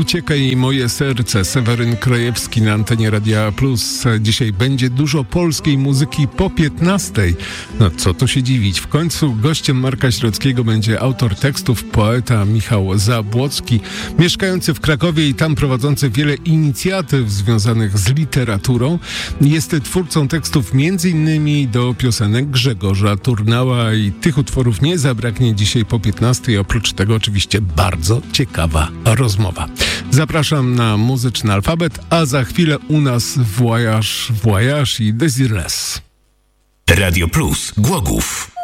Uciekaj i moje serce. Seweryn Krajewski na antenie Radia Plus. Dzisiaj będzie dużo polskiej muzyki po 15:00. No co tu się dziwić. W końcu gościem Marka Środzkiego będzie autor tekstów, poeta Michał Zabłocki, mieszkający w Krakowie i tam prowadzący wiele inicjatyw związanych z literaturą. Jest twórcą tekstów m.in. do piosenek Grzegorza Turnała i tych utworów nie zabraknie dzisiaj po 15:00. Oprócz tego oczywiście bardzo ciekawa rozmowa. Zapraszam na muzyczny alfabet, a za chwilę u nas Voyage i Desireless. Radio Plus Głogów.